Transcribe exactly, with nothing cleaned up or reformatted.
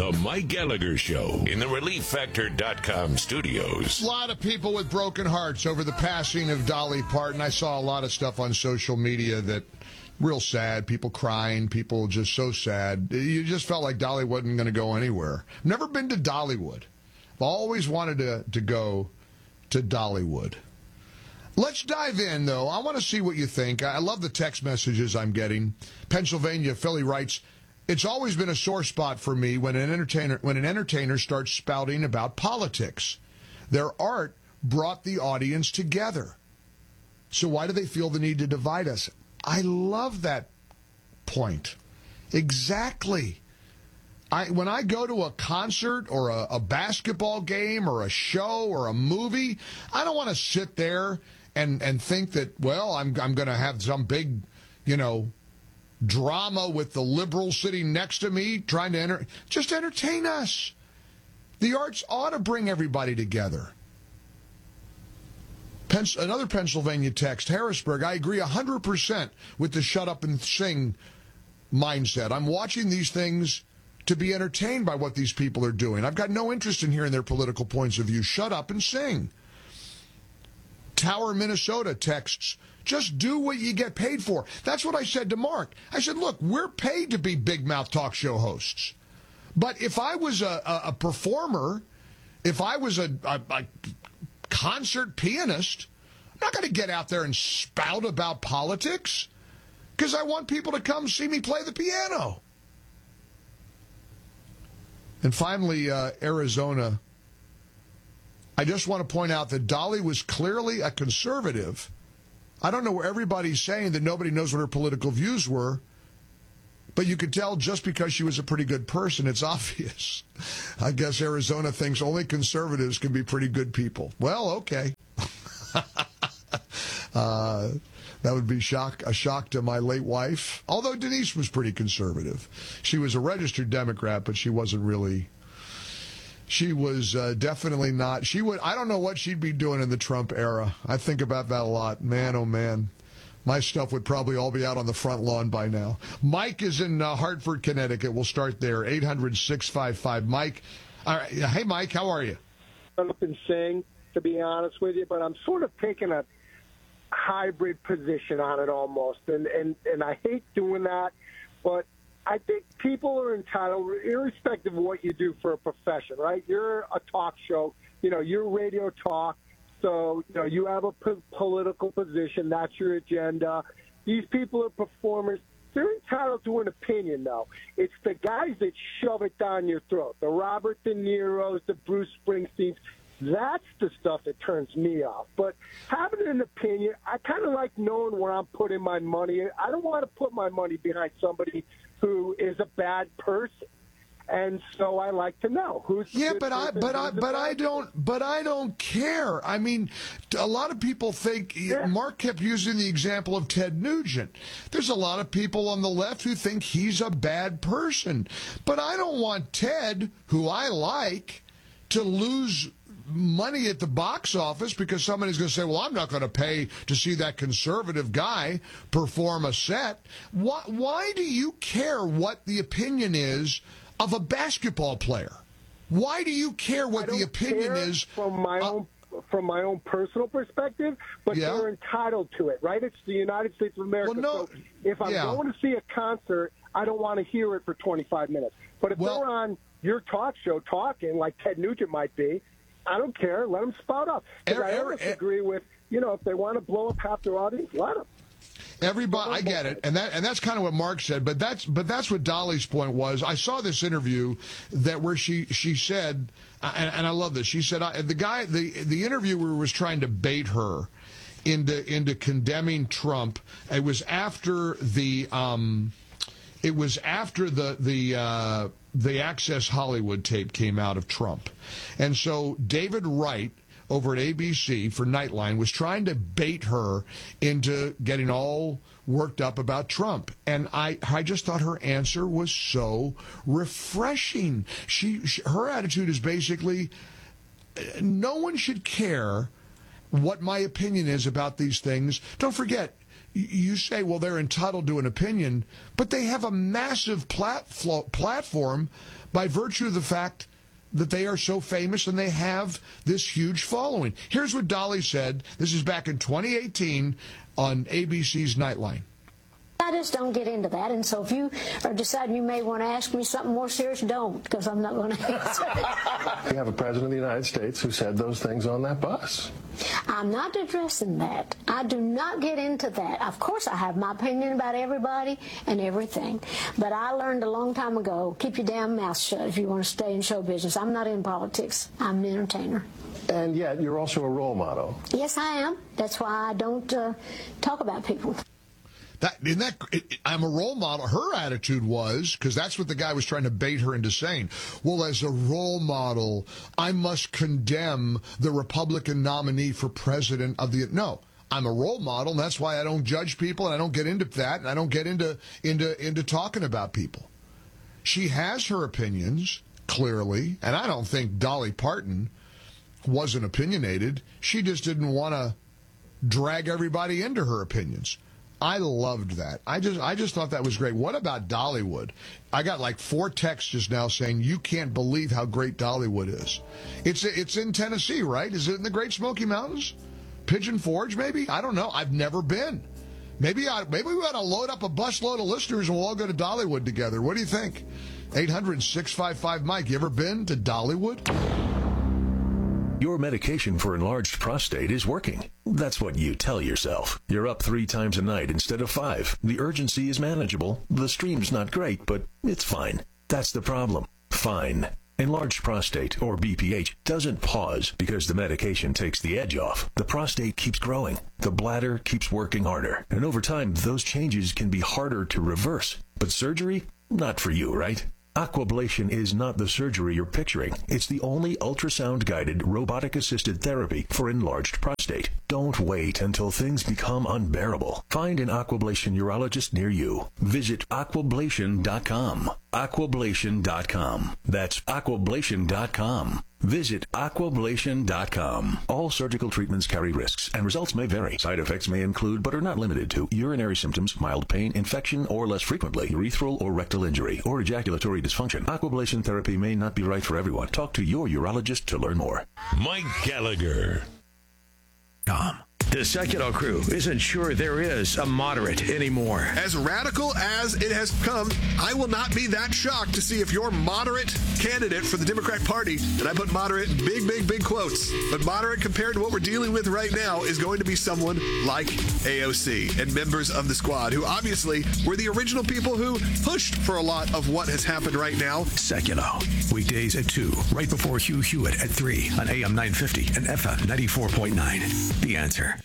The Mike Gallagher Show in the relief factor dot com studios. A lot of people with broken hearts over the passing of Dolly Parton. I saw a lot of stuff on social media that real sad, people crying, people just so sad. You just felt like Dolly wasn't going to go anywhere. I've never been to Dollywood. I've always wanted to, to go to Dollywood. Let's dive in, though. I want to see what you think. I love the text messages I'm getting. Pennsylvania Philly writes, it's always been a sore spot for me when an entertainer when an entertainer starts spouting about politics. Their art brought the audience together. So why do they feel the need to divide us? I love that point. Exactly. I, when I go to a concert or a, a basketball game or a show or a movie, I don't want to sit there and, and think that, well, I'm, I'm going to have some big, you know, drama with the liberal sitting next to me trying to enter. Just entertain us. The arts ought to bring everybody together. Pens- another Pennsylvania text, Harrisburg, I agree one hundred percent with the shut up and sing mindset. I'm watching these things to be entertained by what these people are doing. I've got no interest in hearing their political points of view. Shut up and sing. Tower, Minnesota texts, just do what you get paid for. That's what I said to Mark. I said, look, we're paid to be big mouth talk show hosts. But if I was a, a, a performer, if I was a, a, a concert pianist, I'm not going to get out there and spout about politics because I want people to come see me play the piano. And finally, uh, Arizona. I just want to point out that Dolly was clearly a conservative. I don't know where everybody's saying that nobody knows what her political views were, but you could tell just because she was a pretty good person, it's obvious. I guess Arizona thinks only conservatives can be pretty good people. Well, okay. uh, that would be shock a shock to my late wife, although Denise was pretty conservative. She was a registered Democrat, but she wasn't really... She was uh, definitely not. She would. I don't know what she'd be doing in the Trump era. I think about that a lot. Man, oh, man. My stuff would probably all be out on the front lawn by now. Mike is in uh, Hartford, Connecticut. We'll start there. eight hundred, six five five, Mike. All right. Hey, Mike, how are you? I've been saying, to be honest with you, but I'm sort of taking a hybrid position on it almost. And, and, and I hate doing that, but I think people are entitled, irrespective of what you do for a profession, right? You're a talk show, you know, you're radio talk, so, you know, you have a p- political position, that's your agenda. These people are performers. They're entitled to an opinion, though. It's the guys that shove it down your throat, the Robert De Niro's, the Bruce Springsteens. That's the stuff that turns me off. But having an opinion, I kind of like knowing where I'm putting my money. I don't want to put my money behind somebody who is a bad person, and so I like to know who's. Yeah, but I, but I, but I don't, but I don't care. I mean, a lot of people think. Yeah. Mark kept using the example of Ted Nugent. There's a lot of people on the left who think he's a bad person, but I don't want Ted, who I like, to lose money at the box office because somebody's going to say, well, I'm not going to pay to see that conservative guy perform a set. Why, why do you care what the opinion is of a basketball player? Why do you care what the opinion is? From my uh, own from my own personal perspective, but yeah. they're entitled to it, right? It's the United States of America. Well, no, so if I'm yeah. going to see a concert, I don't want to hear it for twenty-five minutes. But if well, they're on your talk show talking, like Ted Nugent might be, I don't care. Let them spout up. Because I always agree with, you know, if they want to blow up half their audience, let them. Everybody, I get it, and that and that's kind of what Mark said. But that's but that's what Dolly's point was. I saw this interview that where she she said, and, and I love this. She said I, the guy, the the interviewer was trying to bait her into into condemning Trump. It was after the um, it was after the the. Uh, the Access Hollywood tape came out of Trump. And so David Wright over at A B C for Nightline was trying to bait her into getting all worked up about Trump. And I, I just thought her answer was so refreshing. She, she her attitude is basically, no one should care what my opinion is about these things. Don't forget, you say, well, they're entitled to an opinion, but they have a massive plat- platform by virtue of the fact that they are so famous and they have this huge following. Here's what Dolly said. This is back in twenty eighteen on A B C's Nightline. I just don't get into that, and so if you are deciding you may want to ask me something more serious, don't, because I'm not going to answer it. We have a president of the United States who said those things on that bus. I'm not addressing that. I do not get into that. Of course, I have my opinion about everybody and everything, but I learned a long time ago, keep your damn mouth shut if you want to stay in show business. I'm not in politics. I'm an entertainer. And yet, you're also a role model. Yes, I am. That's why I don't uh, talk about people. That, in that, it, I'm a role model. Her attitude was, because that's what the guy was trying to bait her into saying, well, as a role model, I must condemn the Republican nominee for president of the... No, I'm a role model, and that's why I don't judge people, and I don't get into that, and I don't get into into into talking about people. She has her opinions, clearly, and I don't think Dolly Parton wasn't opinionated. She just didn't want to drag everybody into her opinions. I loved that. I just I just thought that was great. What about Dollywood? I got like four texts just now saying you can't believe how great Dollywood is. It's it's in Tennessee, right? Is it in the Great Smoky Mountains? Pigeon Forge, maybe? I don't know. I've never been. Maybe I maybe we ought to load up a busload of listeners and we'll all go to Dollywood together. What do you think? eight hundred, six five five, Mike. You ever been to Dollywood? Your medication for enlarged prostate is working. That's what you tell yourself. You're up three times a night instead of five. The urgency is manageable. The stream's not great, but it's fine. That's the problem. Fine. Enlarged prostate, or B P H, doesn't pause because the medication takes the edge off. The prostate keeps growing. The bladder keeps working harder. And over time, those changes can be harder to reverse. But surgery? Not for you, right? Aquablation is not the surgery you're picturing. It's the only ultrasound-guided, robotic-assisted therapy for enlarged prostate. Don't wait until things become unbearable. Find an Aquablation urologist near you. Visit aquablation dot com. aquablation dot com. That's aquablation dot com. Visit aquablation dot com. All surgical treatments carry risks, and results may vary. Side effects may include, but are not limited to, urinary symptoms, mild pain, infection, or less frequently, urethral or rectal injury, or ejaculatory dysfunction. Aquablation therapy may not be right for everyone. Talk to your urologist to learn more. Mike Gallagher. Tom. The Secular crew isn't sure there is a moderate anymore. As radical as it has come, I will not be that shocked to see if your moderate candidate for the Democrat Party, and I put moderate in big, big, big quotes, but moderate compared to what we're dealing with right now is going to be someone like A O C and members of the squad, who obviously were the original people who pushed for a lot of what has happened right now. Secular. Weekdays at two, right before Hugh Hewitt at three on A M nine fifty and F M ninety-four point nine. The Answer.